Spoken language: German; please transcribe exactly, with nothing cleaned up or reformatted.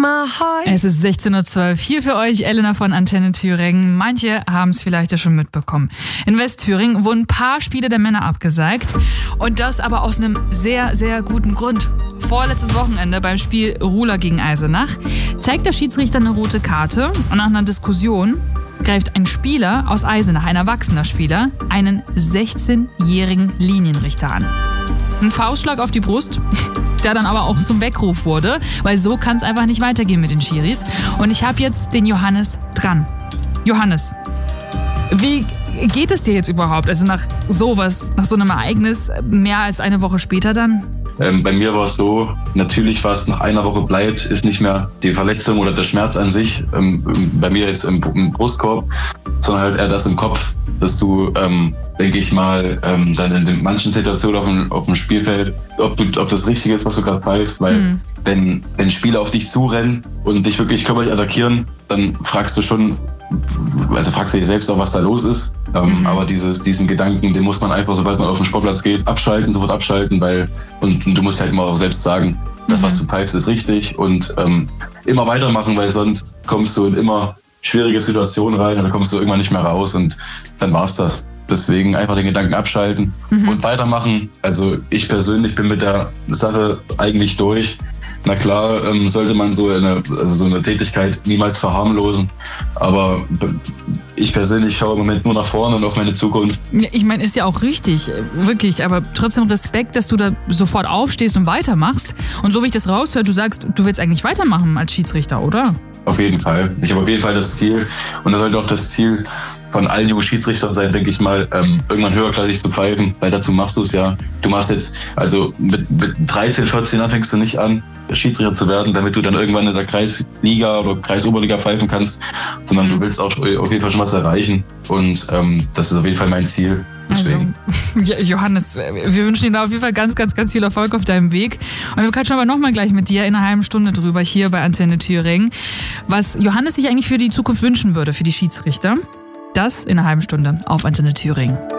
my heart. Es ist sechzehn Uhr zwölf. Hier für euch Elena von Antenne Thüringen. Manche haben es vielleicht ja schon mitbekommen. In Westthüringen wurden ein paar Spiele der Männer abgesagt. Und das aber aus einem sehr, sehr guten Grund. Vorletztes Wochenende beim Spiel Ruhler gegen Eisenach zeigt der Schiedsrichter eine rote Karte. Und nach einer Diskussion greift ein Spieler aus Eisenach, ein erwachsener Spieler, einen sechzehnjährigen Linienrichter an. Ein Faustschlag auf die Brust, der dann aber auch zum Weckruf wurde, weil so kann es einfach nicht weitergehen mit den Schiris. Und ich habe jetzt den Johannes dran. Johannes, wie geht es dir jetzt überhaupt? Also nach sowas, nach so einem Ereignis, mehr als eine Woche später dann? Ähm, bei mir war es so, natürlich, was nach einer Woche bleibt, ist nicht mehr die Verletzung oder der Schmerz an sich, ähm, bei mir jetzt im, im Brustkorb, sondern halt eher das im Kopf, dass du, ähm, denke ich mal, ähm, dann in den manchen Situationen auf dem, auf dem Spielfeld, ob, du, ob das richtig ist, was du gerade pfeifst, weil mhm. wenn, wenn Spieler auf dich zurennen und dich wirklich körperlich attackieren, dann fragst du schon, also fragst du dich selbst auch, was da los ist. Ähm, mhm. Aber dieses, diesen Gedanken, den muss man einfach, sobald man auf den Sportplatz geht, abschalten, sofort abschalten, weil und, und du musst halt immer auch selbst sagen, das, mhm. was du pfeifst, ist richtig und ähm, immer weitermachen, weil sonst kommst du in immer schwierige Situationen rein und dann kommst du irgendwann nicht mehr raus und dann war's das. Deswegen einfach den Gedanken abschalten mhm. und weitermachen. Also ich persönlich bin mit der Sache eigentlich durch. Na klar, ähm, sollte man so eine, also so eine Tätigkeit niemals verharmlosen. Aber ich persönlich schaue im Moment nur nach vorne und auf meine Zukunft. Ja, ich meine, ist ja auch richtig, wirklich. Aber trotzdem Respekt, dass du da sofort aufstehst und weitermachst. Und so wie ich das raushöre, du sagst, du willst eigentlich weitermachen als Schiedsrichter, oder? Auf jeden Fall. Ich habe auf jeden Fall das Ziel, und das sollte auch das Ziel von allen jungen Schiedsrichtern sein, denke ich mal, ähm, irgendwann höherklassig zu pfeifen, weil dazu machst du es ja. Du machst jetzt, also mit, mit dreizehn, vierzehn Jahren fängst du nicht an, Schiedsrichter zu werden, damit du dann irgendwann in der Kreisliga oder Kreisoberliga pfeifen kannst, sondern mhm. du willst auch auf jeden Fall schon was erreichen und ähm, das ist auf jeden Fall mein Ziel. Deswegen. Also, Johannes, wir wünschen dir da auf jeden Fall ganz, ganz, ganz viel Erfolg auf deinem Weg. Und wir quatschen aber nochmal gleich mit dir in einer halben Stunde drüber hier bei Antenne Thüringen, was Johannes sich eigentlich für die Zukunft wünschen würde, für die Schiedsrichter. Das in einer halben Stunde auf Antenne Thüringen.